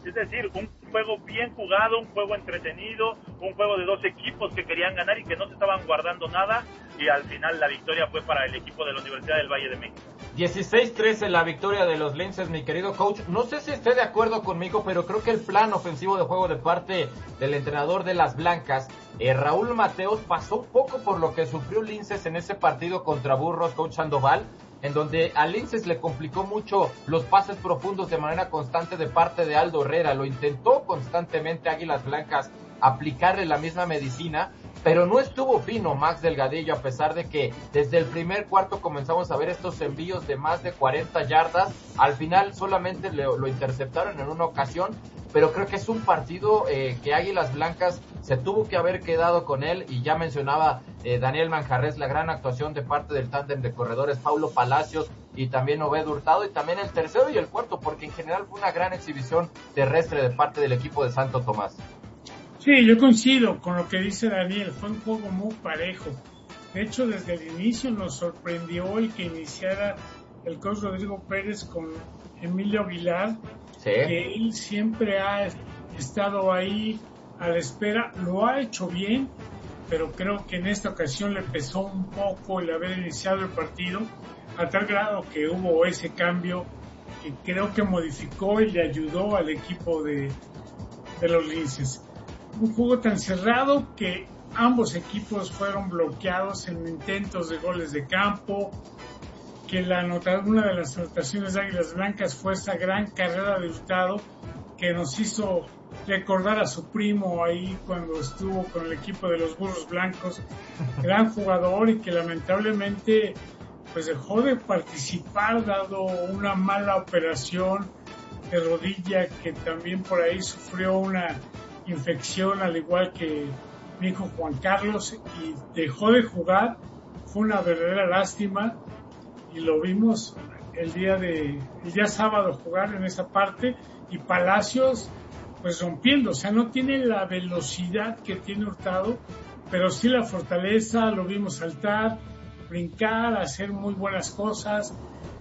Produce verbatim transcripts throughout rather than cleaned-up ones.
Es decir, un juego bien jugado, un juego entretenido, un juego de dos equipos que querían ganar y que no se estaban guardando nada, y al final la victoria fue para el equipo de la Universidad del Valle de México. dieciséis trece la victoria de los Linces, mi querido coach. No sé si esté de acuerdo conmigo, pero creo que el plan ofensivo de juego de parte del entrenador de las Blancas, eh, Raúl Mateos, pasó un poco por lo que sufrió Linces en ese partido contra Burros, coach Sandoval, en donde a Linces le complicó mucho los pases profundos de manera constante de parte de Aldo Herrera. Lo intentó constantemente Águilas Blancas aplicarle la misma medicina, pero no estuvo fino Max Delgadillo, a pesar de que desde el primer cuarto comenzamos a ver estos envíos de más de cuarenta yardas. Al final solamente lo, lo interceptaron en una ocasión, pero creo que es un partido eh, que Águilas Blancas se tuvo que haber quedado con él, y ya mencionaba eh, Daniel Manjarres la gran actuación de parte del tándem de corredores Paulo Palacios y también Obed Hurtado, y también el tercero y el cuarto, porque en general fue una gran exhibición terrestre de parte del equipo de Santo Tomás. Sí, yo coincido con lo que dice Daniel, fue un juego muy parejo. De hecho, desde el inicio nos sorprendió el que iniciara el coach Rodrigo Pérez con Emilio Aguilar, sí, que él siempre ha estado ahí a la espera, lo ha hecho bien, pero creo que en esta ocasión le pesó un poco el haber iniciado el partido, a tal grado que hubo ese cambio que creo que modificó y le ayudó al equipo de, de los Linces. Un juego tan cerrado que ambos equipos fueron bloqueados en intentos de goles de campo, que la anota, una de las anotaciones de Águilas Blancas fue esa gran carrera de Hurtado que nos hizo recordar a su primo ahí cuando estuvo con el equipo de los Burros Blancos, gran jugador, y que lamentablemente pues dejó de participar dado una mala operación de rodilla, que también por ahí sufrió una infección al igual que mi hijo Juan Carlos, y dejó de jugar. Fue una verdadera lástima, y lo vimos el día de el día sábado jugar en esa parte, y Palacios pues rompiendo, o sea, no tiene la velocidad que tiene Hurtado, pero sí la fortaleza. Lo vimos saltar, brincar, hacer muy buenas cosas,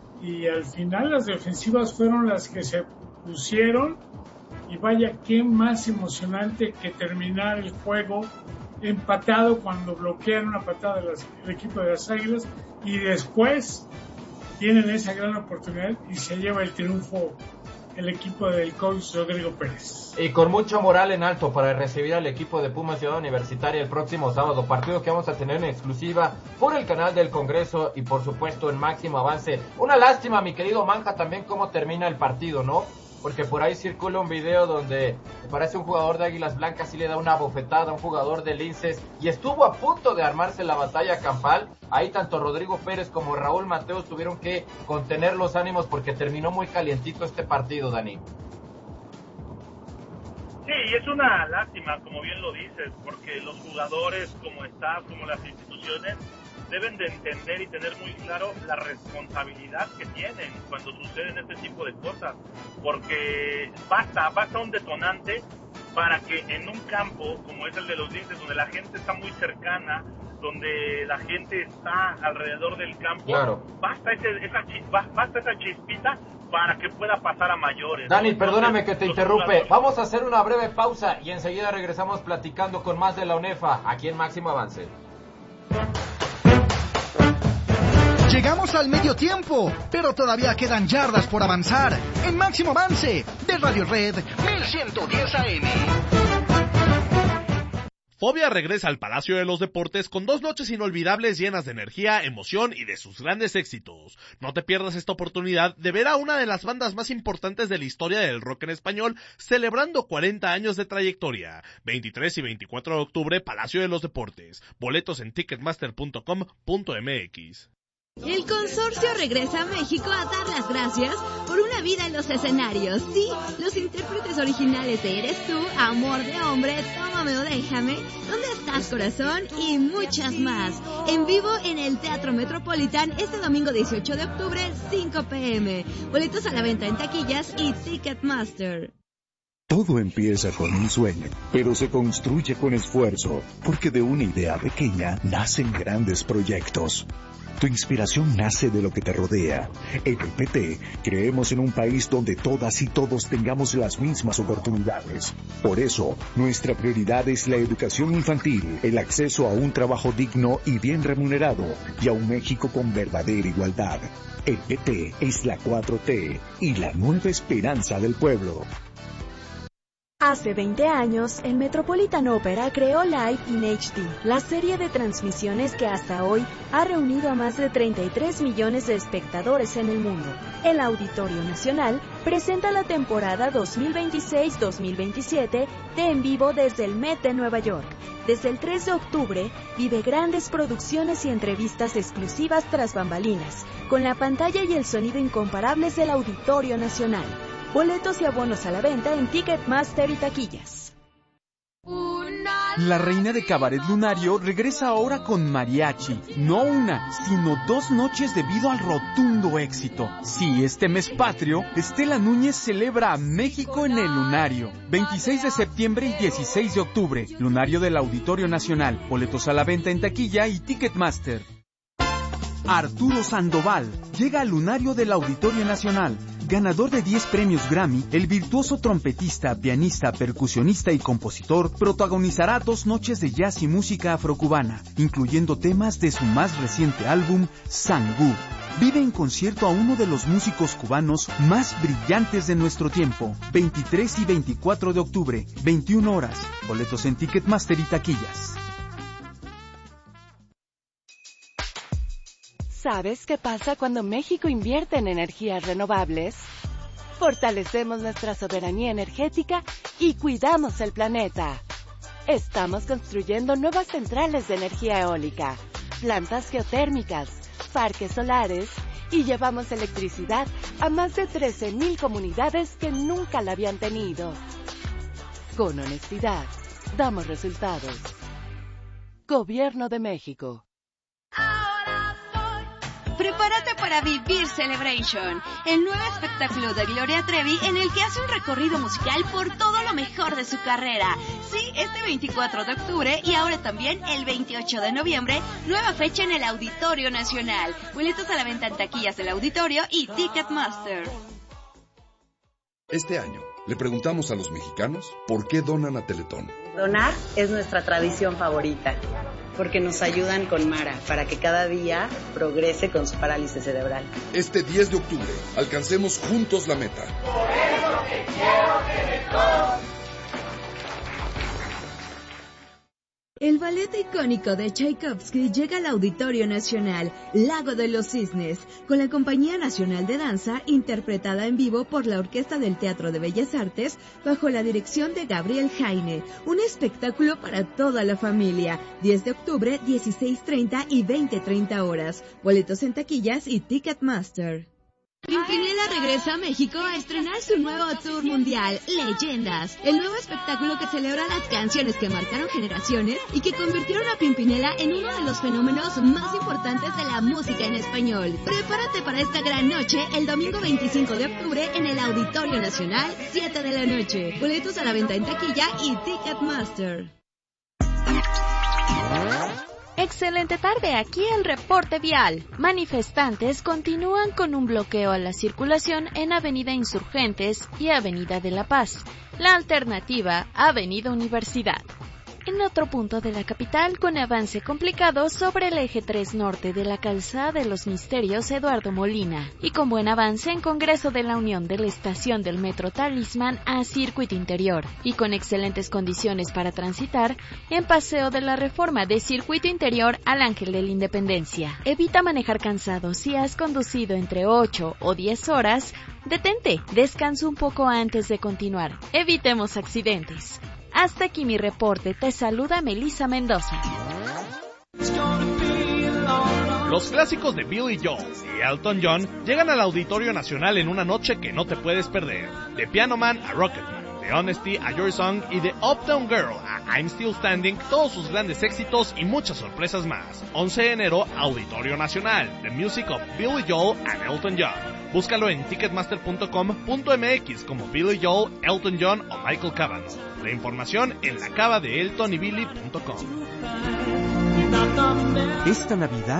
y al final las defensivas fueron las que se pusieron. Y vaya, qué más emocionante que terminar el juego empatado cuando bloquean una patada del equipo de las Águilas, y después tienen esa gran oportunidad y se lleva el triunfo el equipo del coach Rodrigo Pérez. Y con mucho moral en alto para recibir al equipo de Pumas Ciudad Universitaria el próximo sábado, partido que vamos a tener en exclusiva por el canal del Congreso y por supuesto en Máximo Avance. Una lástima, mi querido Manja, también cómo termina el partido, ¿no? Porque por ahí circula un video donde parece un jugador de Águilas Blancas y le da una bofetada a un jugador de Linces, y estuvo a punto de armarse la batalla campal. Ahí tanto Rodrigo Pérez como Raúl Mateos tuvieron que contener los ánimos porque terminó muy calientito este partido, Dani. Sí, y es una lástima, como bien lo dices, porque los jugadores, como staff, como las instituciones, deben de entender y tener muy claro la responsabilidad que tienen cuando suceden este tipo de cosas, porque basta, basta un detonante para que en un campo como es el de los Linces, donde la gente está muy cercana, donde la gente está alrededor del campo, claro, basta, ese, esa, basta esa chispita para que pueda pasar a mayores. Dani, ¿no? Perdóname que te interrumpe, jugadores... vamos a hacer una breve pausa y enseguida regresamos platicando con más de la UNEFA, aquí en Máximo Avance. Llegamos al medio tiempo, pero todavía quedan yardas por avanzar en Máximo Avance de Radio Red mil ciento diez A M. Fobia regresa al Palacio de los Deportes con dos noches inolvidables llenas de energía, emoción y de sus grandes éxitos. No te pierdas esta oportunidad de ver a una de las bandas más importantes de la historia del rock en español celebrando cuarenta años de trayectoria. veintitrés y veinticuatro de octubre, Palacio de los Deportes. Boletos en ticketmaster punto com punto m x. El consorcio regresa a México a dar las gracias por una vida en los escenarios. Sí, los intérpretes originales de Eres Tú, Amor de Hombre, Tómame o Déjame, ¿Dónde estás, corazón? Y muchas más. En vivo en el Teatro Metropolitan este domingo dieciocho de octubre, cinco pe eme. Boletos a la venta en taquillas y Ticketmaster. Todo empieza con un sueño, pero se construye con esfuerzo, porque de una idea pequeña nacen grandes proyectos. Tu inspiración nace de lo que te rodea. En el P T creemos en un país donde todas y todos tengamos las mismas oportunidades. Por eso, nuestra prioridad es la educación infantil, el acceso a un trabajo digno y bien remunerado, y a un México con verdadera igualdad. El P T es la cuatro T y la nueva esperanza del pueblo. Hace veinte años, el Metropolitan Opera creó Live in H D, la serie de transmisiones que hasta hoy ha reunido a más de treinta y tres millones de espectadores en el mundo. El Auditorio Nacional presenta la temporada dos mil veintiséis dos mil veintisiete de En Vivo desde el Met de Nueva York. Desde el tres de octubre, vive grandes producciones y entrevistas exclusivas tras bambalinas, con la pantalla y el sonido incomparables del Auditorio Nacional. Boletos y abonos a la venta en Ticketmaster y taquillas. La reina de Cabaret Lunario regresa ahora con mariachi. No una, sino dos noches debido al rotundo éxito. Sí, este mes patrio, Estela Núñez celebra a México en el Lunario. veintiséis de septiembre y dieciséis de octubre. Lunario del Auditorio Nacional. Boletos a la venta en taquilla y Ticketmaster. Arturo Sandoval llega al Lunario del Auditorio Nacional. Ganador de diez premios Grammy, el virtuoso trompetista, pianista, percusionista y compositor protagonizará dos noches de jazz y música afrocubana, incluyendo temas de su más reciente álbum, Sangú. Vive en concierto a uno de los músicos cubanos más brillantes de nuestro tiempo. veintitrés y veinticuatro de octubre, veintiuna horas. Boletos en Ticketmaster y taquillas. ¿Sabes qué pasa cuando México invierte en energías renovables? Fortalecemos nuestra soberanía energética y cuidamos el planeta. Estamos construyendo nuevas centrales de energía eólica, plantas geotérmicas, parques solares y llevamos electricidad a más de trece mil comunidades que nunca la habían tenido. Con honestidad, damos resultados. Gobierno de México. Prepárate para vivir Celebration, el nuevo espectáculo de Gloria Trevi en el que hace un recorrido musical por todo lo mejor de su carrera. Sí, este veinticuatro de octubre y ahora también el veintiocho de noviembre, nueva fecha en el Auditorio Nacional. Boletos a la venta en taquillas del Auditorio y Ticketmaster. Este año, le preguntamos a los mexicanos por qué donan a Teletón. Donar es nuestra tradición favorita, porque nos ayudan con Mara para que cada día progrese con su parálisis cerebral. Este diez de octubre, alcancemos juntos la meta. Por eso te quiero Teletón. El ballet icónico de Tchaikovsky llega al Auditorio Nacional, Lago de los Cisnes, con la Compañía Nacional de Danza, interpretada en vivo por la Orquesta del Teatro de Bellas Artes, bajo la dirección de Gabriel Jaime. Un espectáculo para toda la familia. diez de octubre, dieciséis treinta y veinte treinta horas. Boletos en taquillas y Ticketmaster. Pimpinela regresa a México a estrenar su nuevo tour mundial, Leyendas, el nuevo espectáculo que celebra las canciones que marcaron generaciones y que convirtieron a Pimpinela en uno de los fenómenos más importantes de la música en español. Prepárate para esta gran noche el domingo veinticinco de octubre en el Auditorio Nacional, siete de la noche. Boletos a la venta en taquilla y Ticketmaster. Excelente tarde, aquí el reporte vial. Manifestantes continúan con un bloqueo a la circulación en Avenida Insurgentes y Avenida de la Paz. La alternativa, Avenida Universidad. En otro punto de la capital, con avance complicado sobre el eje tres norte de la calzada de los Misterios Eduardo Molina, y con buen avance en Congreso de la Unión de la estación del Metro Talismán a Circuito Interior, y con excelentes condiciones para transitar en Paseo de la Reforma de Circuito Interior al Ángel de la Independencia. Evita manejar cansado. Si has conducido entre ocho o diez horas, detente, descansa un poco antes de continuar. Evitemos accidentes. Hasta aquí mi reporte, te saluda Melissa Mendoza. Los clásicos de Billy Joel y Elton John llegan al Auditorio Nacional en una noche que no te puedes perder. De Piano Man a Rocketman, de Honesty a Your Song y de Uptown Girl a I'm Still Standing, todos sus grandes éxitos y muchas sorpresas más. once de enero, Auditorio Nacional, The Music of Billy Joel and Elton John. Búscalo en ticketmaster punto com punto m x como Billy Joel, Elton John o Michael Cavan. La información en la cava de elton y billy punto com. Esta Navidad,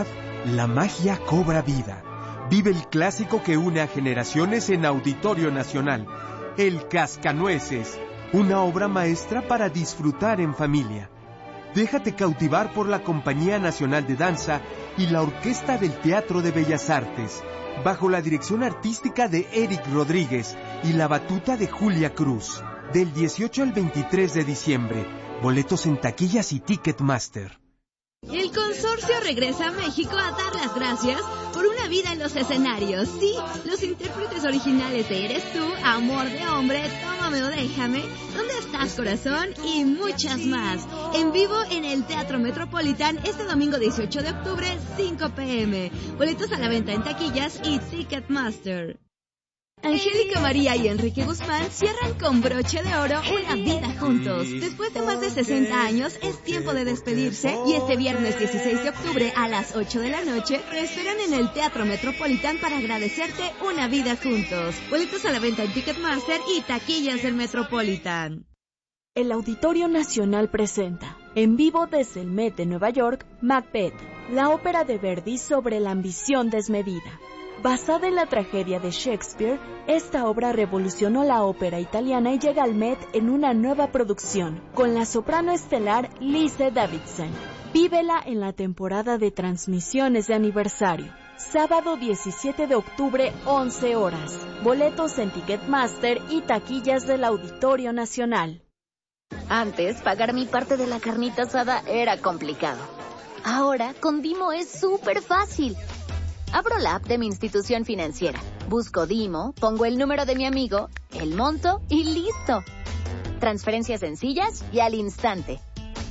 la magia cobra vida. Vive el clásico que une a generaciones en Auditorio Nacional, El Cascanueces, una obra maestra para disfrutar en familia. Déjate cautivar por la Compañía Nacional de Danza y la Orquesta del Teatro de Bellas Artes, bajo la dirección artística de Eric Rodríguez y la batuta de Julia Cruz. Del dieciocho al veintitrés de diciembre, boletos en taquillas y Ticketmaster. El consorcio regresa a México a dar las gracias por una vida en los escenarios. Sí, los intérpretes originales de Eres Tú, Amor de Hombre, Tómame o Déjame, ¿Dónde estás, corazón? Y muchas más. En vivo en el Teatro Metropolitan este domingo dieciocho de octubre, cinco pe eme. Boletos a la venta en taquillas y Ticketmaster. Angélica María y Enrique Guzmán cierran con broche de oro una vida juntos. Después de más de sesenta años, es tiempo de despedirse y este viernes dieciséis de octubre a las ocho de la noche te esperan en el Teatro Metropolitan para agradecerte una vida juntos. Boletos a la venta en Ticketmaster y taquillas del Metropolitan. El Auditorio Nacional presenta, en vivo desde el Met de Nueva York, Macbeth, la ópera de Verdi sobre la ambición desmedida. Basada en la tragedia de Shakespeare, esta obra revolucionó la ópera italiana y llega al Met en una nueva producción, con la soprano estelar Lise Davidson. Vívela en la temporada de transmisiones de aniversario. Sábado diecisiete de octubre, once horas. Boletos en Ticketmaster y taquillas del Auditorio Nacional. Antes, pagar mi parte de la carnita asada era complicado. Ahora, con Dimo es súper fácil. Abro la app de mi institución financiera, busco Dimo, pongo el número de mi amigo, el monto y listo. Transferencias sencillas y al instante.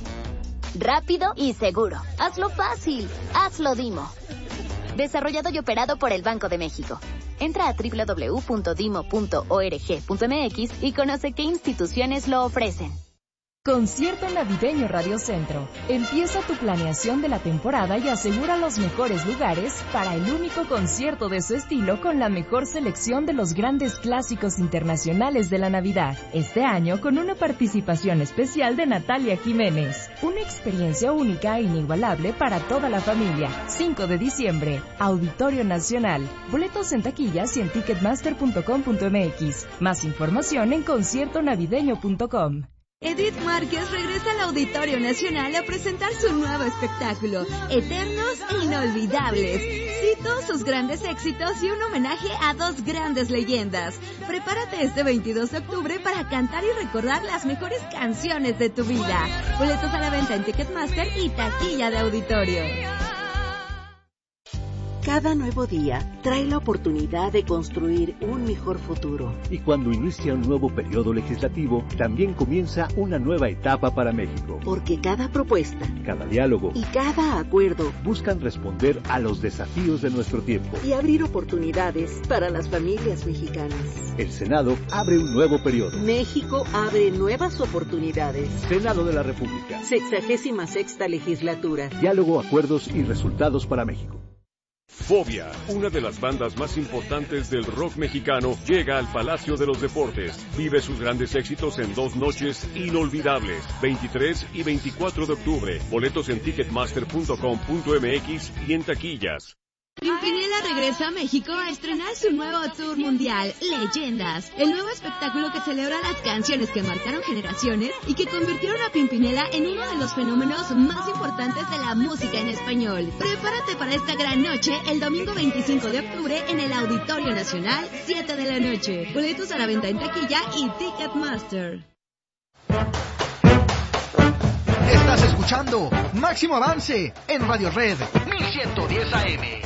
Rápido y seguro. Hazlo fácil. Hazlo Dimo. Desarrollado y operado por el Banco de México. Entra a doble u doble u doble u punto dimo punto org punto eme equis y conoce qué instituciones lo ofrecen. Concierto Navideño Radio Centro. Empieza tu planeación de la temporada y asegura los mejores lugares para el único concierto de su estilo con la mejor selección de los grandes clásicos internacionales de la Navidad. Este año con una participación especial de Natalia Jiménez. Una experiencia única e inigualable para toda la familia. cinco de diciembre, Auditorio Nacional. Boletos en taquillas y en ticketmaster punto com punto eme equis. Más información en concierto navideño punto com. Edith Márquez regresa al Auditorio Nacional a presentar su nuevo espectáculo, Eternos e Inolvidables. Sí, todos sus grandes éxitos y un homenaje a dos grandes leyendas. Prepárate este veintidós de octubre para cantar y recordar las mejores canciones de tu vida. Boletos a la venta en Ticketmaster y taquilla de Auditorio. Cada nuevo día trae la oportunidad de construir un mejor futuro. Y cuando inicia un nuevo periodo legislativo, también comienza una nueva etapa para México. Porque cada propuesta, cada diálogo y cada acuerdo buscan responder a los desafíos de nuestro tiempo y abrir oportunidades para las familias mexicanas. El Senado abre un nuevo periodo. México abre nuevas oportunidades. Senado de la República. Sexagésima sexta legislatura. Diálogo, acuerdos y resultados para México. Fobia, una de las bandas más importantes del rock mexicano, llega al Palacio de los Deportes. Vive sus grandes éxitos en dos noches inolvidables, veintitrés y veinticuatro de octubre. Boletos en ticketmaster punto com punto eme equis y en taquillas. Pimpinela regresa a México a estrenar su nuevo tour mundial, Leyendas, el nuevo espectáculo que celebra las canciones que marcaron generaciones y que convirtieron a Pimpinela en uno de los fenómenos más importantes de la música en español. Prepárate para esta gran noche el domingo veinticinco de octubre en el Auditorio Nacional, siete de la noche. Boletos a la venta en taquilla y Ticketmaster. Estás escuchando Máximo Avance en Radio Red mil ciento diez A M.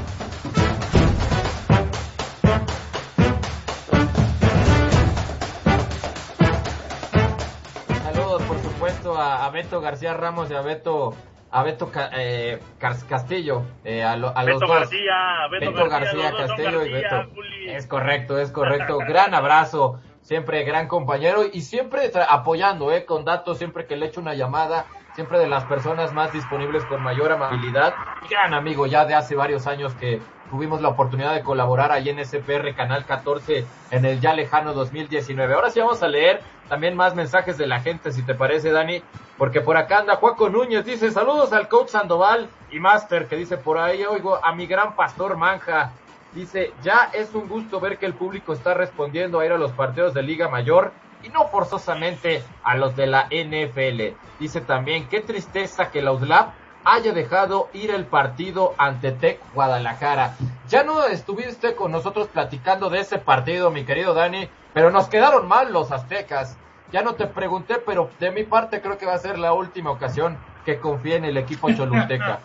Por supuesto a, a Beto García Ramos y a Beto a Beto eh, Castillo eh, a, lo, a Beto los dos García, Beto, Beto García, García Castillo García, y Beto Juli. Es correcto, es correcto. Gran abrazo, siempre gran compañero y siempre tra- apoyando eh con datos, siempre que le echo una llamada, siempre de las personas más disponibles con mayor amabilidad. Gran amigo ya de hace varios años que tuvimos la oportunidad de colaborar ahí en S P R Canal catorce en el ya lejano dos mil diecinueve. Ahora sí vamos a leer también más mensajes de la gente, si te parece, Dani, porque por acá anda Juaco Núñez, dice, saludos al coach Sandoval y Master, que dice por ahí, oigo a mi gran Pastor Manja, dice, ya es un gusto ver que el público está respondiendo a ir a los partidos de Liga Mayor y no forzosamente a los de la N F L. Dice también, qué tristeza que la U D L A P haya dejado ir el partido ante Tec Guadalajara. Ya no estuviste con nosotros platicando de ese partido, mi querido Dani, pero nos quedaron mal los aztecas. Ya no te pregunté, pero de mi parte creo que va a ser la última ocasión que confíe en el equipo cholulteca.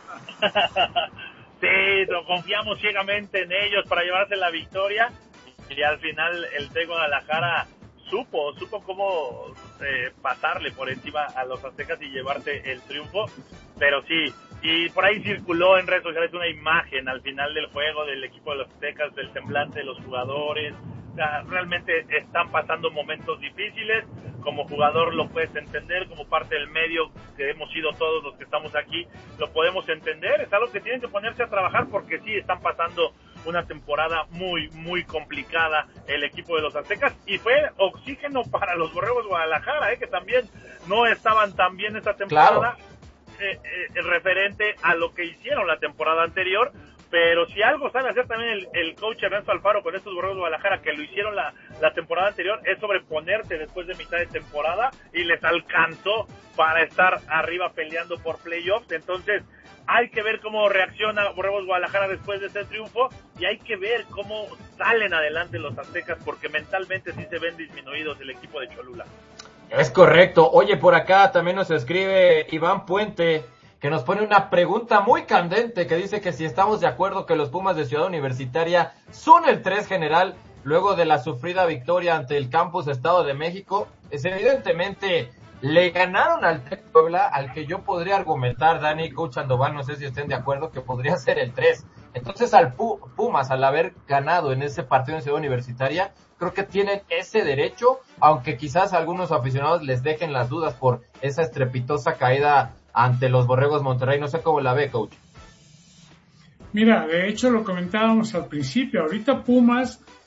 Sí, confiamos ciegamente en ellos para llevarse la victoria y al final el Tec Guadalajara supo, supo cómo eh, pasarle por encima a los aztecas y llevarse el triunfo, pero sí, y por ahí circuló en redes sociales una imagen al final del juego del equipo de los aztecas, del semblante de los jugadores. O sea, realmente están pasando momentos difíciles, como jugador lo puedes entender, como parte del medio que hemos sido todos los que estamos aquí, lo podemos entender, es algo que tienen que ponerse a trabajar porque sí están pasando una temporada muy, muy complicada el equipo de los aztecas y fue oxígeno para los Borregos Guadalajara, eh, que también no estaban tan bien esta temporada, claro. eh, eh, referente a lo que hicieron la temporada anterior, pero si algo sabe hacer también el, el coach Ernesto Alfaro con estos Borregos Guadalajara que lo hicieron la, la temporada anterior, es sobreponerse después de mitad de temporada y les alcanzó para estar arriba peleando por playoffs. Entonces hay que ver cómo reacciona Borregos Guadalajara después de ese triunfo y hay que ver cómo salen adelante los aztecas porque mentalmente sí se ven disminuidos el equipo de Cholula. Es correcto. Oye, por acá también nos escribe Iván Puente, que nos pone una pregunta muy candente, que dice que si estamos de acuerdo que los Pumas de Ciudad Universitaria son el tres general luego de la sufrida victoria ante el Campus Estado de México. Es evidentemente le ganaron al Tec Puebla, al que yo podría argumentar, Dani, coach Sandoval, no sé si estén de acuerdo, que podría ser el tres. Entonces al Pumas, al haber ganado en ese partido en Ciudad Universitaria, creo que tienen ese derecho, aunque quizás a algunos aficionados les dejen las dudas por esa estrepitosa caída ante los Borregos Monterrey. No sé cómo la ve, coach. Mira, de hecho lo comentábamos al principio, ahorita Pumas